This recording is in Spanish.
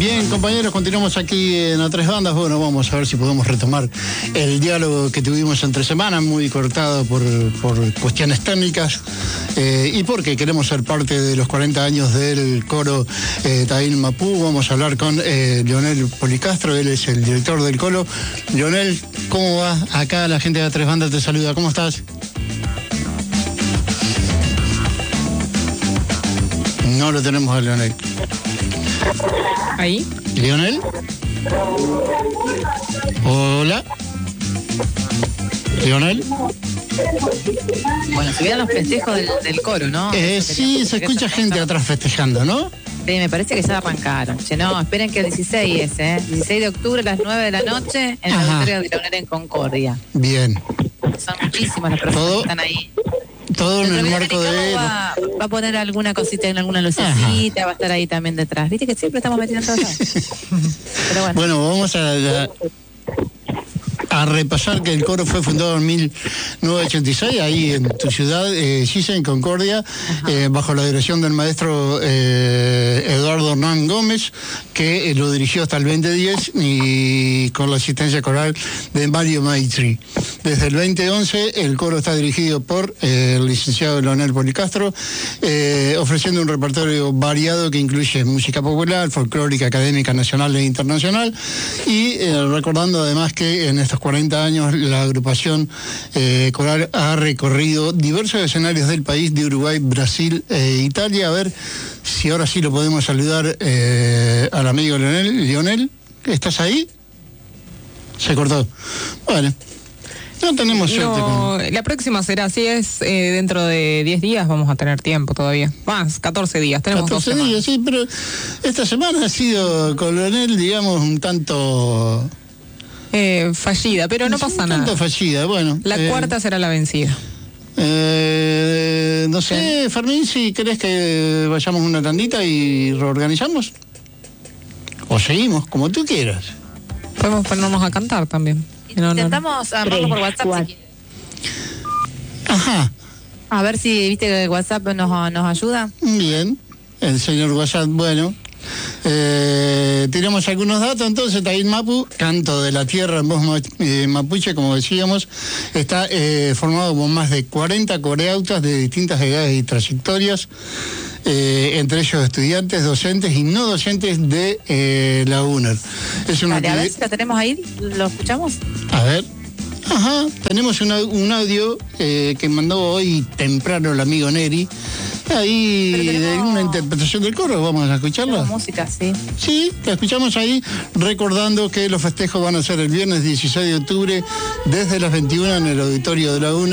Bien, compañeros, continuamos aquí en A Tres Bandas. Bueno, vamos a ver si podemos retomar el diálogo que tuvimos entre semana, muy cortado por cuestiones técnicas, y porque queremos ser parte de los 40 años del coro Taín Mapú. Vamos a hablar con Leonel Policastro, él es el director del coro. Leonel, ¿cómo va? Acá la gente de A Tres Bandas te saluda, ¿cómo estás? No lo tenemos a Leonel. ¿Ahí? ¿Leonel? Hola. ¿Leonel? Bueno, se vieron los festejos del coro, ¿no? Sí, se escucha gente atrás festejando, ¿no? Sí, me parece que ya arrancaron. Che, no, esperen que el 16 es, 16 de octubre a las 9 de la noche en el auditorio de Leonel en Concordia. Bien. Son muchísimas las personas que están ahí. Todo en el marco de... Va a poner alguna cosita en alguna lucecita, va a estar ahí también detrás. Viste que siempre estamos metiendo todo eso. Pero bueno. Bueno, vamos a repasar que el coro fue fundado en 1986, ahí en tu ciudad, Gise, en Concordia, bajo la dirección del maestro Eduardo Hernán Gómez, que lo dirigió hasta el 2010 y con la asistencia coral de Mario Maitri. Desde el 2011 el coro está dirigido por el licenciado Leonel Policastro, ofreciendo un repertorio variado que incluye música popular, folclórica, académica, nacional e internacional, y recordando además que en estos 40 años la agrupación coral ha recorrido diversos escenarios del país, de Uruguay, Brasil e Italia. A ver si ahora sí lo podemos saludar al amigo Leonel. Leonel, ¿estás ahí? Se cortó. Bueno, no tenemos suerte. No, la próxima será, si es dentro de 10 días, vamos a tener tiempo todavía. Más, 14 días, tenemos 14 días, sí, pero esta semana ha sido con Leonel, digamos, un tanto... fallida, pero no pasa nada. Tanto fallida, bueno. La cuarta será la vencida. No sé, Fermín, si querés que vayamos una tandita y reorganizamos. O seguimos, como tú quieras. Podemos ponernos a cantar también. Intentamos armarlo por WhatsApp. Ajá. A ver si, viste, que WhatsApp nos ayuda. Bien, el señor WhatsApp, bueno. Tenemos algunos datos, entonces. Taín Mapú, canto de la tierra en voz mapuche, como decíamos, está formado por más de 40 coreautas de distintas edades y trayectorias, entre ellos estudiantes, docentes y no docentes de la UNER. Es una Vale, a ver si la tenemos ahí, ¿lo escuchamos? A ver. Ajá, tenemos un audio que mandó hoy temprano el amigo Neri, ahí de una interpretación del coro. Vamos a escucharla. Música, sí. Sí, la escuchamos ahí, recordando que los festejos van a ser el viernes 16 de octubre desde las 21 en el auditorio de la UNER.